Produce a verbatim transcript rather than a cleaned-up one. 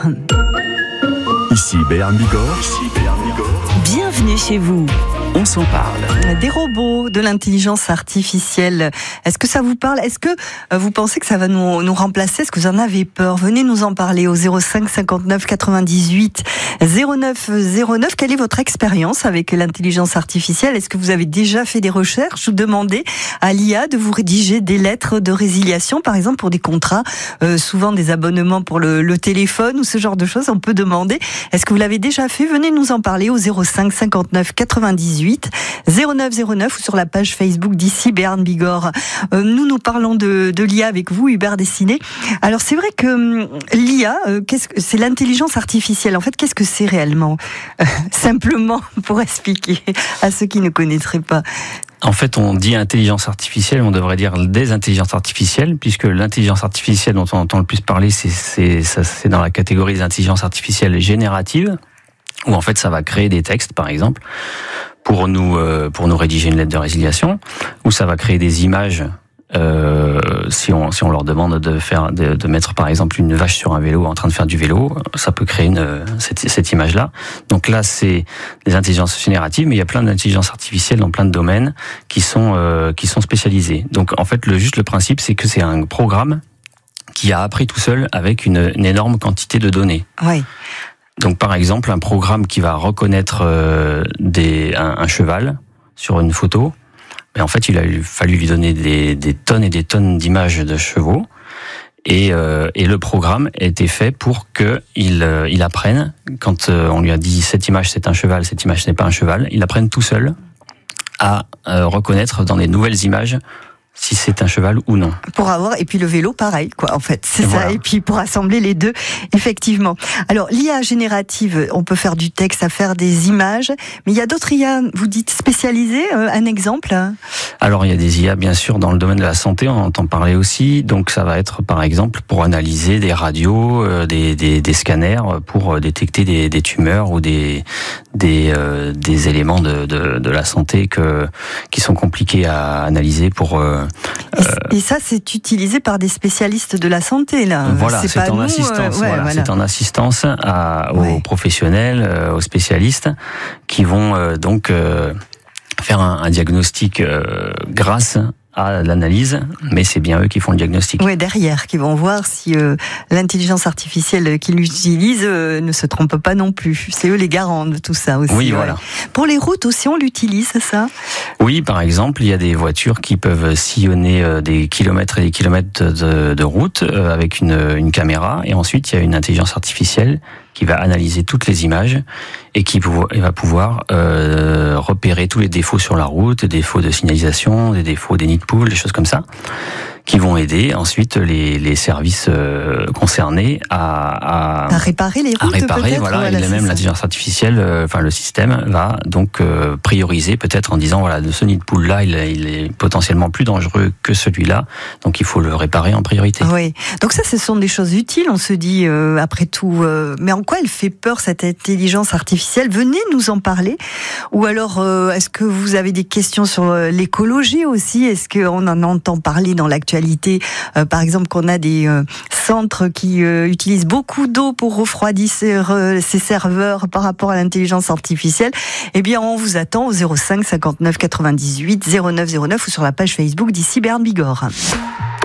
Ici Béarn Bigorre. Ici Béarn Bigorre. Bienvenue chez vous. On s'en parle. Des robots, de l'intelligence artificielle. Est-ce que ça vous parle ? Est-ce que vous pensez que ça va nous, nous remplacer ? Est-ce que vous en avez peur ? Venez nous en parler au zéro cinq cinquante-neuf quatre-vingt-dix-huit zéro neuf zéro neuf. Quelle est votre expérience avec l'intelligence artificielle ? Est-ce que vous avez déjà fait des recherches ou demandé à l'I A de vous rédiger des lettres de résiliation, par exemple pour des contrats, euh, souvent des abonnements pour le, le téléphone ou ce genre de choses, on peut demander. Est-ce que vous l'avez déjà fait ? Venez nous en parler au zéro cinq cinquante-neuf quatre-vingt-dix-huit zéro neuf zéro neuf ou sur la page Facebook d'ici Béarn Bigorre. Euh, nous, nous parlons de, de l'I A avec vous, Hubert Dessiné. Alors, c'est vrai que hum, l'I A, euh, qu'est-ce que, c'est l'intelligence artificielle. En fait, qu'est-ce que c'est réellement ? euh, Simplement, pour expliquer à ceux qui ne connaîtraient pas. En fait, on dit intelligence artificielle, on devrait dire des intelligences artificielles, puisque l'intelligence artificielle dont on entend le plus parler, c'est, c'est, ça, c'est dans la catégorie des intelligences artificielles génératives, où en fait, ça va créer des textes, par exemple, pour nous euh, pour nous rédiger une lettre de résiliation, ou ça va créer des images. Euh, si on si on leur demande de faire de, de mettre par exemple une vache sur un vélo en train de faire du vélo, ça peut créer une cette, cette image là. Donc là c'est des intelligences génératives, mais il y a plein d'intelligences artificielles dans plein de domaines qui sont euh, qui sont spécialisées. Donc en fait le juste le principe c'est que c'est un programme qui a appris tout seul avec une, une énorme quantité de données. Oui. Donc par exemple un programme qui va reconnaître euh, des un, un cheval sur une photo. Mais en fait, il a fallu lui donner des, des tonnes et des tonnes d'images de chevaux, et, euh, et le programme a été fait pour que il, euh, il apprenne. Quand euh, on lui a dit cette image c'est un cheval, cette image n'est pas un cheval, il apprenne tout seul à euh, reconnaître dans les nouvelles images si c'est un cheval ou non. Pour avoir, et puis le vélo, pareil, quoi, en fait. C'est et ça, voilà. Et puis pour assembler les deux, effectivement. Alors, l'I A générative, on peut faire du texte, à faire des images, mais il y a d'autres I A, vous dites spécialisées, euh, un exemple ? Alors, il y a des I A, bien sûr, dans le domaine de la santé, on entend parler aussi, donc ça va être, par exemple, pour analyser des radios, euh, des, des, des scanners, pour détecter des, des tumeurs ou des, des, euh, des éléments de, de, de la santé que, qui sont compliqués à analyser pour... Euh, Et, et ça, c'est utilisé par des spécialistes de la santé, là. Voilà, c'est, c'est pas en nous, assistance. Euh, ouais, voilà, voilà. C'est en assistance à, aux ouais. professionnels, euh, aux spécialistes, qui vont euh, donc euh, faire un, un diagnostic euh, grâce à l'analyse, mais c'est bien eux qui font le diagnostic. Oui, derrière, qui vont voir si euh, l'intelligence artificielle qu'ils utilisent euh, ne se trompe pas non plus. C'est eux les garants de tout ça aussi. Oui, ouais. voilà. Pour les routes aussi, on l'utilise, ça ? Oui, par exemple, il y a des voitures qui peuvent sillonner euh, des kilomètres et des kilomètres de, de route euh, avec une, une caméra, et ensuite il y a une intelligence artificielle qui va analyser toutes les images et qui va pouvoir euh, repérer tous les défauts sur la route, des défauts de signalisation, des défauts des nids de poules, des choses comme ça, qui vont aider ensuite les, les services euh, concernés à, à, à réparer les routes. À réparer, peut-être, voilà. voilà, et même l'intelligence artificielle, euh, enfin le système va donc euh, prioriser peut-être en disant voilà, de ce nid de poule là, il, il est potentiellement plus dangereux que celui-là, donc il faut le réparer en priorité. Oui. Donc ça, ce sont des choses utiles. On se dit euh, après tout, euh, mais en quoi elle fait peur cette intelligence artificielle ? Venez nous en parler. Ou alors, euh, est-ce que vous avez des questions sur euh, l'écologie aussi ? Est-ce qu'on en entend parler dans l'actualité ? euh, Par exemple, qu'on a des euh, centres qui euh, utilisent beaucoup d'eau pour refroidir euh, ces serveurs par rapport à l'intelligence artificielle. Eh bien, on vous attend au zéro cinq cinquante-neuf quatre-vingt-dix-huit zéro neuf zéro neuf ou sur la page Facebook d'ici Béarn Bigorre.